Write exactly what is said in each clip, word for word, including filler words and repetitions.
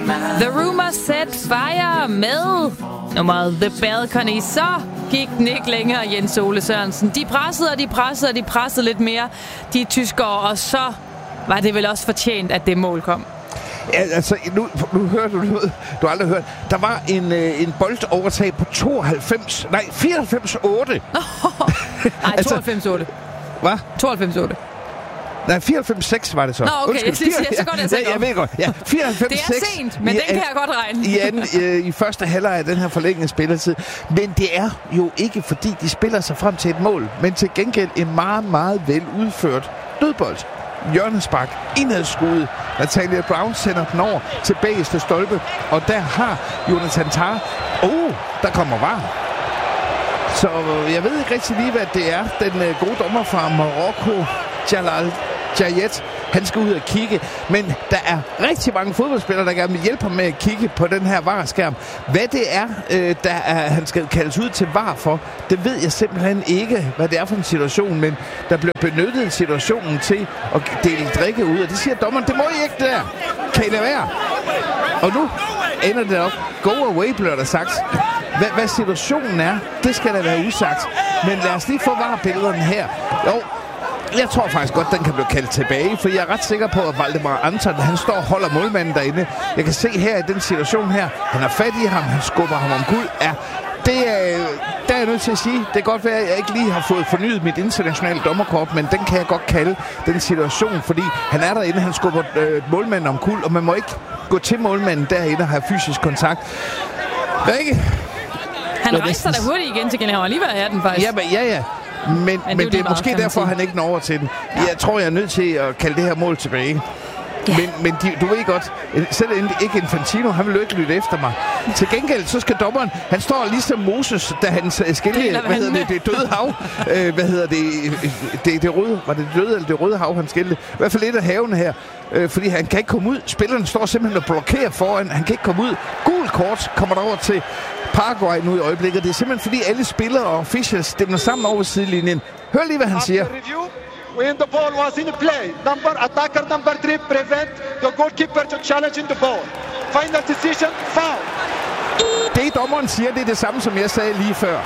The Rumor Set Fire med nummeret The Balcony. Så gik den ikke længere, Jens Ole Sørensen. De pressede, og de pressede, og de pressede lidt mere, de tyskere, og så var det vel også fortjent, at det mål kom. Ja, altså, nu, nu hører du noget, du har aldrig hørt. Der var en, øh, en boldovertag på tooghalvfems, nej, fireoghalvfems otte. Nej, tooghalvfems otte. Hvad? tooghalvfems otte. Nej, fireoghalvfems seks var det så. Nå, okay, Undskyld, jeg siger, så godt jeg ja, jeg ved godt. Ja, fireoghalvfems seks. Det er sent, men i, den kan jeg godt regne. I, anden, øh, i første halvleg af den her forlængede spilletid. Men det er jo ikke, fordi de spiller sig frem til et mål, men til gengæld en meget, meget vel udført dødbold. Hjørnespark, indadsskud. Natalia Brown sender den over til bagerste stolpe, og der har Jonathan Tah. Oh, der kommer var. Så jeg ved ikke rigtig lige, hvad det er. Den øh, gode dommer fra Marokko, Jalal Jayet, han skal ud og kigge. Men der er rigtig mange fodboldspillere, der gerne vil hjælpe ham med at kigge på den her V A R-skærm. Hvad det er, øh, der er, han skal kaldes ud til V A R for, det ved jeg simpelthen ikke, hvad det er for en situation. Men der bliver benyttet situationen til at dele drikke ud. Og det siger dommeren, det må I ikke der. Kan I lade være? Og nu ender det op. Go away, bliver der sagt. Hvad, hvad situationen er, det skal da være usagt. Men lad os lige få V A R-billederne her. Jo, jeg tror faktisk godt, den kan blive kaldt tilbage, for jeg er ret sikker på, at Valdemar Anton, han står og holder målmanden derinde. Jeg kan se her i den situation her, han har fat i ham, han skubber ham omkuld. Ja, det er, der er jeg nødt til at sige, det kan godt være, at jeg ikke lige har fået fornyet mit internationale dommerkort, men den kan jeg godt kalde den situation, fordi han er derinde, han skubber øh, målmanden omkuld, og man må ikke gå til målmanden derinde og have fysisk kontakt. Rikke? Han rejser da hurtigt igen til gengæld, han var lige ved at have den faktisk. Ja, men, ja, ja. Men, men, men det, det er måske derfor, han ikke når over til den. Ja. Jeg tror, jeg er nødt til at kalde det her mål tilbage. Ja. Men, men de, du ved godt, selv ikke Infantino, han vil jo ikke lytte efter mig. Til gengæld, så skal dommeren, han står ligesom Moses, da han skældte, hvad hedder det, det døde hav. Øh, hvad hedder det, det, det røde, var det døde eller det røde hav, han skældte? I hvert fald lidt af havene her, øh, fordi han kan ikke komme ud. Spilleren står simpelthen og blokerer foran, han kan ikke komme ud. Gul kort kommer der over til Paraguay nu i øjeblikket. Det er simpelthen fordi alle spillere og officials stemmer sammen over sidelinjen. Hør lige, hvad han siger. When the ball was in play, number attacker number three prevent the goalkeeper to challenge in the ball. Final decision, foul. Det dommeren siger, det er det samme, som jeg sagde lige før.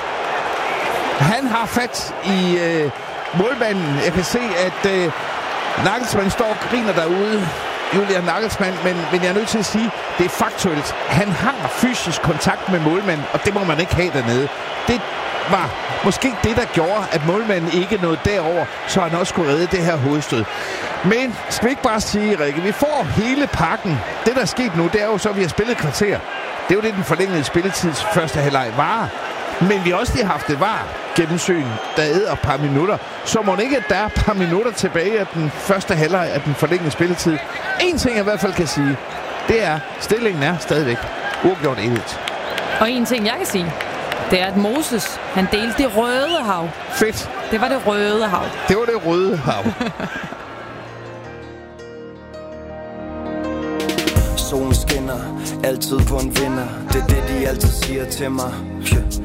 Han har fat i øh, målmanden. Jeg kan se, at øh, Nagelsmann står og griner derude. Julian Nagelsmann, men, men jeg er nødt til at sige, det er faktuelt. Han har fysisk kontakt med målmanden, og det må man ikke have dernede. Det var måske det, der gjorde, at målmanden ikke nåede derover, så han også kunne redde det her hovedstød. Men skal vi ikke bare sige, Rikke, vi får hele pakken. Det, der er sket nu, det er jo så, at vi har spillet kvarter. Det er jo det, den forlængede spilletids første halvleg var. Men vi har også lige haft det var gennemsyn, der æder et par minutter. Så må det ikke, at der er et par minutter tilbage af den første halvleg af den forlængede spilletid. En ting, jeg i hvert fald kan sige, det er, stillingen er stadigvæk uafgjort et et. Og en ting, jeg kan sige, det er, at Moses, han delte det røde hav. Fedt. Det var det røde hav. Det var det røde hav. Solen skinner, altid på en vinder. Det er det, de altid siger til mig.